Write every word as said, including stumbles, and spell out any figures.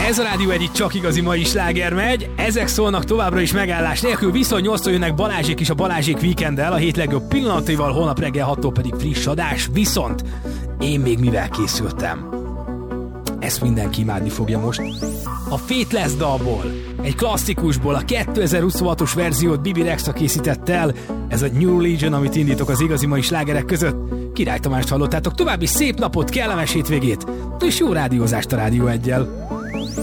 Ez a Rádió egy, itt csak igazi mai sláger megy. Ezek szólnak továbbra is megállás nélkül, viszont nyolctól jönnek Balázsék is a Balázsék Weekenddel, a hét legjobb pillanataival, holnap reggel hattól pedig friss adás. Viszont én még mivel készültem? Ezt mindenki imádni fogja most. A Faithless dalból, egy klasszikusból, a kétezer-huszonhatos verziót Bibi Rexha készített el. Ez a New Religion, amit indítok az igazi mai slágerek között. Király Tamást hallottátok, további szép napot, kellemes hétvégét, és jó rádiózást a Rádió egyel.